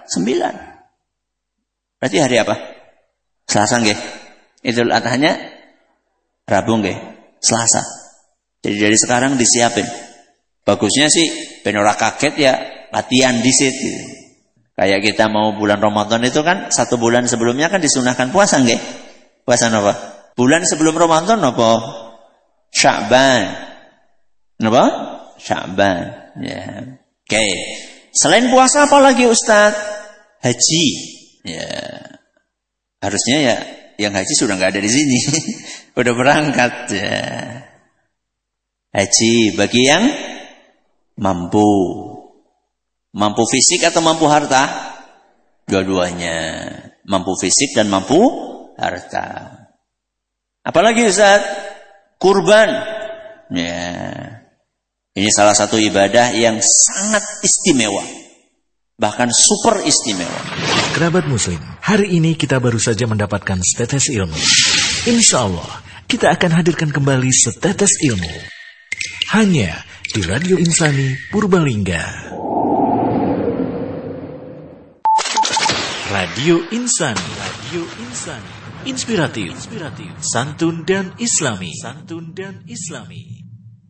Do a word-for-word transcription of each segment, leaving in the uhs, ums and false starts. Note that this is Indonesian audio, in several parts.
Sembilan. Berarti hari apa? Selasa nggih. Idul Adhanya Rabu nggih. Selasa. Jadi dari sekarang disiapin. Bagusnya sih ben ora kaget ya latihan dhisik. Kayak kita mau bulan Ramadan itu kan satu bulan sebelumnya kan disunahkan puasa nggih. Puasa apa? Bulan sebelum Ramadan apa? Sya'ban. Apa? Sya'ban. Ya. Oke. Okay. Selain puasa apa lagi Ustaz? Haji. Ya. Harusnya ya yang haji sudah enggak ada di sini. Udah berangkat ya. Haji bagi yang mampu. Mampu fisik atau mampu harta? Dua-duanya. Mampu fisik dan mampu harta. Apalagi Ustaz? Kurban. Ya. Ini salah satu ibadah yang sangat istimewa. Bahkan super istimewa. Kerabat Muslim, hari ini kita baru saja mendapatkan setetes ilmu. Insya Allah, kita akan hadirkan kembali setetes ilmu. Hanya di Radio Insani Purbalingga. Radio Insani, Radio Insani, inspiratif, inspiratif, santun dan islami, santun dan islami.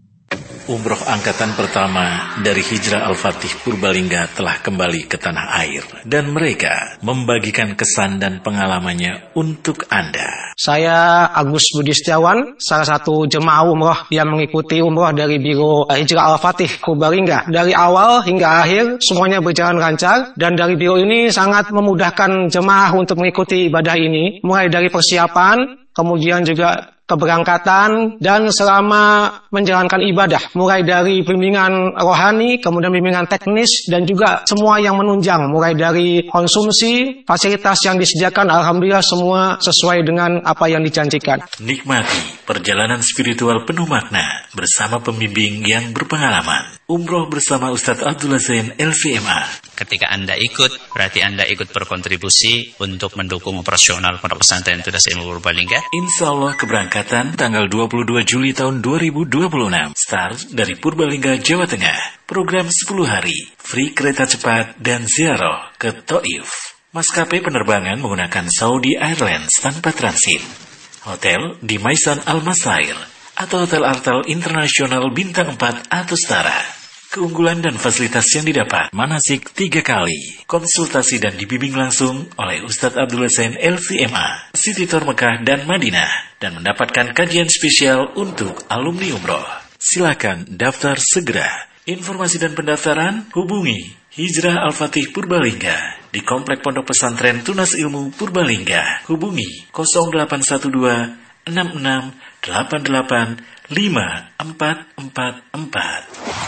Umroh angkatan pertama dari Hijrah Al-Fatih Purbalingga telah kembali ke tanah air dan mereka membagikan kesan dan pengalamannya untuk Anda. Saya Agus Budi Setiawan, salah satu jemaah umroh yang mengikuti umroh dari Biro Hijrah Al-Fatih Purbalingga. Dari awal hingga akhir semuanya berjalan lancar dan dari biro ini sangat memudahkan jemaah untuk mengikuti ibadah ini, mulai dari persiapan, kemudian juga keberangkatan dan selama menjalankan ibadah, mulai dari bimbingan rohani, kemudian bimbingan teknis dan juga semua yang menunjang, mulai dari konsumsi, fasilitas yang disediakan, alhamdulillah semua sesuai dengan apa yang dijanjikan. Nikmati perjalanan spiritual penuh makna bersama pembimbing yang berpengalaman. Umroh bersama Ustadz Abdullah Zain L C M A. Ketika Anda ikut, berarti Anda ikut berkontribusi untuk mendukung operasional Pondok Pesantren Tunas Ilmu Purbalingga. Insya Allah keberangkatan tanggal dua puluh dua Juli tahun dua ribu dua puluh enam. Start dari Purbalingga, Jawa Tengah. Program sepuluh hari, free kereta cepat dan ziarah ke Taif. Maskapai penerbangan menggunakan Saudi Airlines tanpa transit. Hotel di Maisan Al-Masair atau Hotel Artal Internasional Bintang empat atau setara. Keunggulan dan fasilitas yang didapat, manasik tiga kali, konsultasi dan dibimbing langsung oleh Ustadz Abdullah Zain L C M A, City Tour Mekah dan Madinah, dan mendapatkan kajian spesial untuk alumni umroh. Silakan daftar segera. Informasi dan pendaftaran hubungi Hijrah Al-Fatih Purbalingga di Komplek Pondok Pesantren Tunas Ilmu Purbalingga. Hubungi nol delapan satu dua enam enam delapan delapan lima empat empat empat.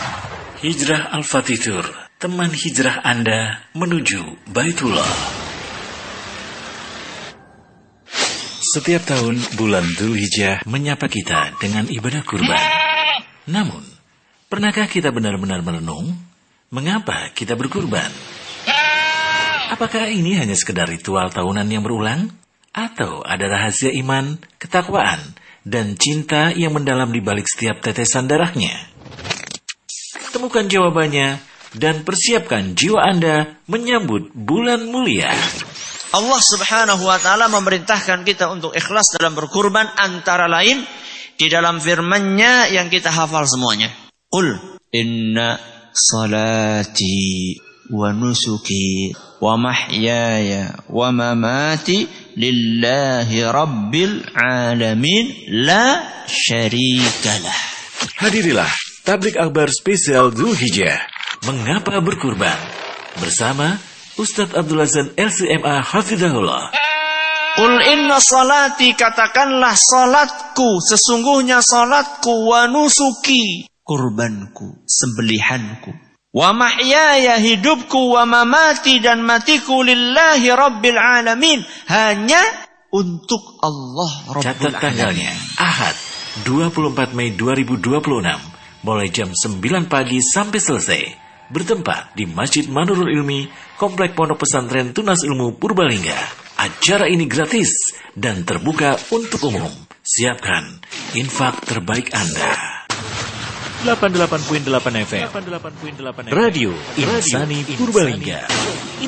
Hijrah Al-Fatih Tour, teman hijrah Anda menuju Baitullah. Setiap tahun bulan Dzulhijjah menyapa kita dengan ibadah kurban. Namun, pernahkah kita benar-benar merenung mengapa kita berkurban? Apakah ini hanya sekedar ritual tahunan yang berulang? Atau ada rahasia iman, ketakwaan, dan cinta yang mendalam di balik setiap tetesan darahnya? Temukan jawabannya dan persiapkan jiwa Anda menyambut bulan mulia. Allah Subhanahu wa taala memerintahkan kita untuk ikhlas dalam berkurban, antara lain di dalam firman-Nya yang kita hafal semuanya. Qul inna salati wa nusuki wa mahyaya wa mamati lillahi rabbil alamin la syarikalah. Hadirilah Tablik Akbar spesial Dzulhijjah, mengapa berkurban, bersama Ustadz Abdullah Zain L C M A Hafizahullah. Qul inna salati, katakanlah salatku, sesungguhnya salatku, wa nusuki, kurbanku, sembelihanku, wa mahyaya, hidupku, wa mamati, dan matiku, lillahi rabbil alamin, hanya untuk Allah Rabbul Alamin. Catat tanggalnya, Ahad, dua puluh empat Mei dua ribu dua puluh enam. Mulai jam sembilan pagi sampai selesai, bertempat di Masjid Manurul Ilmi, Komplek Pondok Pesantren Tunas Ilmu Purbalingga. Acara ini gratis dan terbuka untuk umum. Siapkan infak terbaik Anda. delapan puluh delapan koma delapan F M Radio Insani Purbalingga.